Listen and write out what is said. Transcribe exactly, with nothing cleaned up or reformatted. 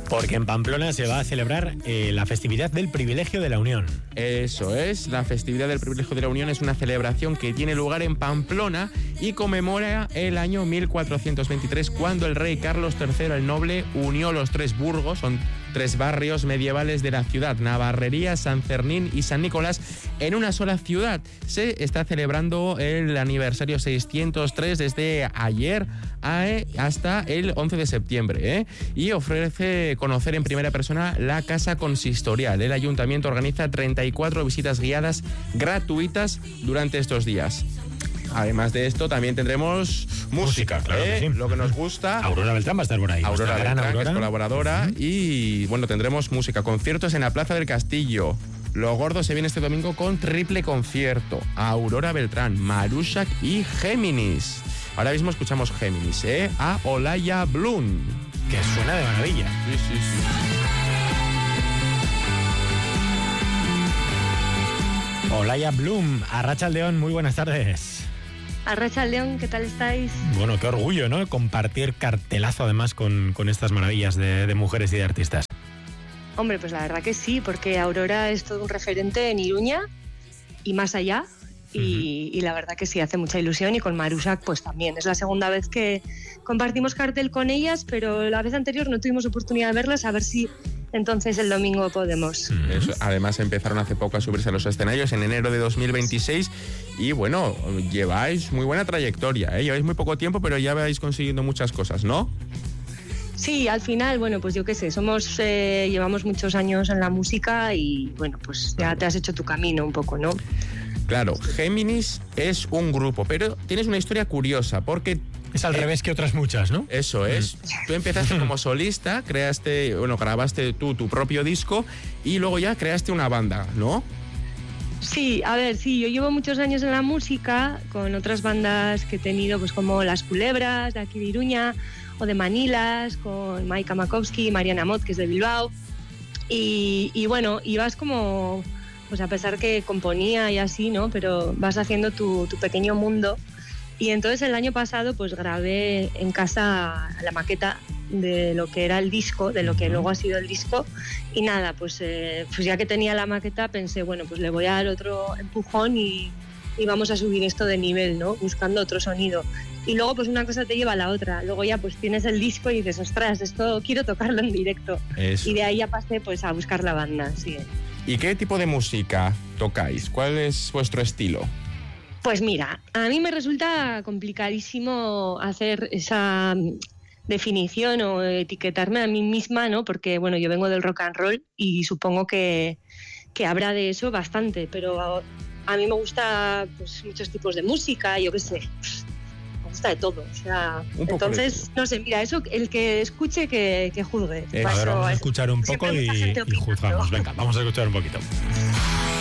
Porque en Pamplona se va a celebrar eh, la festividad del Privilegio de la Unión. Eso es, la festividad del Privilegio de la Unión es una celebración que tiene lugar en Pamplona y conmemora el año mil cuatrocientos veintitrés, cuando el rey Carlos tercero el Noble unió los tres burgos, son tres barrios medievales de la ciudad, Navarrería, San Fermín y San Nicolás, en una sola ciudad. Se está celebrando el aniversario seiscientos tres desde ayer hasta el once de septiembre, ¿eh? Y ofrece conocer en primera persona la Casa Consistorial. El ayuntamiento organiza treinta y cuatro visitas guiadas gratuitas durante estos días. Además de esto, también tendremos música, música claro ¿eh? que sí. Lo que nos gusta. Aurora Beltrán va a estar por ahí. Aurora Beltrán, Aurora, que es colaboradora. Uh-huh. Y bueno, tendremos música, conciertos en la Plaza del Castillo. Lo Gordo se viene este domingo con triple concierto. Aurora Beltrán, Marushak y Géminis. Ahora mismo escuchamos Géminis, ¿eh? A Olaya Bloom. Que suena de maravilla. Sí, sí, sí. Olaya Bloom, Arratsaldeon, muy buenas tardes. Arratsaldeon, ¿qué tal estáis? Bueno, qué orgullo, ¿no? Compartir cartelazo además con, con estas maravillas de, de mujeres y de artistas. Hombre, pues la verdad que sí, porque Aurora es todo un referente en Iruña y más allá. Y, uh-huh. y la verdad que sí, hace mucha ilusión, y con Marushak pues también. Es la segunda vez que compartimos cartel con ellas, pero la vez anterior no tuvimos oportunidad de verlas, a ver si entonces el domingo podemos. Uh-huh. Eso, además empezaron hace poco a subirse a los escenarios en enero de dos mil veintiséis y bueno, lleváis muy buena trayectoria, ¿eh? Lleváis muy poco tiempo, pero ya vais consiguiendo muchas cosas, ¿no? Sí, al final, bueno, pues yo qué sé, somos, eh, llevamos muchos años en la música y bueno, pues ya te has hecho tu camino un poco, ¿no? Claro, Géminis es un grupo, pero tienes una historia curiosa, porque... Es al eh, revés que otras muchas, ¿no? Eso es. Mm. Tú empezaste como solista, creaste, bueno, grabaste tú tu propio disco y luego ya creaste una banda, ¿no? Sí, a ver, sí, yo llevo muchos años en la música, con otras bandas que he tenido, pues como Las Culebras, de aquí de Iruña, o de Manilas, con Maika Makowski y Mariana Mott, que es de Bilbao. Y, y bueno, ibas como... pues a pesar que componía y así, ¿no? Pero vas haciendo tu, tu pequeño mundo. Y entonces el año pasado pues grabé en casa la maqueta de lo que era el disco, de lo que luego ha sido el disco. Y nada, pues, eh, pues ya que tenía la maqueta pensé, bueno, pues le voy a dar otro empujón y, y vamos a subir esto de nivel, ¿no? Buscando otro sonido. Y luego pues una cosa te lleva a la otra. Luego ya pues tienes el disco y dices, ostras, esto quiero tocarlo en directo. Eso. Y de ahí ya pasé pues a buscar la banda, sí. ¿Y qué tipo de música tocáis? ¿Cuál es vuestro estilo? Pues mira, a mí me resulta complicadísimo hacer esa definición o etiquetarme a mí misma, ¿no? Porque, bueno, yo vengo del rock and roll y supongo que, que habrá de eso bastante, pero a, a mí me gusta pues, muchos tipos de música, yo qué sé, me gusta de todo, o sea, entonces, no sé, mira, eso, el que escuche que, que juzgue. Eh, a ver, vamos a escuchar un poco y, y juzgamos, venga, vamos a escuchar un poquito.